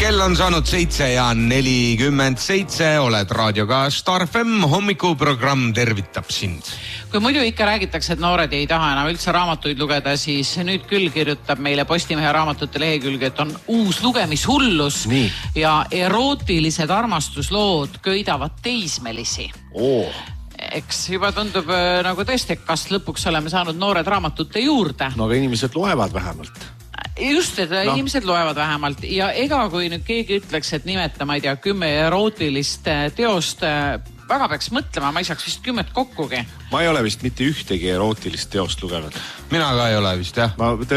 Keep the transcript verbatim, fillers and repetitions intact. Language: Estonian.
kell on saanud seitse ja nelikümmend seitse, oled raadioga Star F M, hommikuprogramm tervitab sind. Kui muidu ikka räägitakse, et noored ei taha enam üldse raamatuid lugeda, siis nüüd küll kirjutab meile Postimehe raamatute lehekülg, et on uus lugemishullus Nii. ja erootilised armastuslood köidavad teismelisi. Oo. Eks juba tundub nagu tõesti, kas lõpuks oleme saanud noored raamatute juurde. No aga inimesed loevad vähemalt. Just, et no. inimesed loevad vähemalt ja ega kui nüüd keegi ütleks, et nimeta, ma ei tea, kümme erootilist teost, väga peaks mõtlema, ma ei saaks vist kümmet kokkugi. Ma ei ole vist mitte ühtegi erootilist teost lugenud. Mina ka ei ole vist, jah. Ma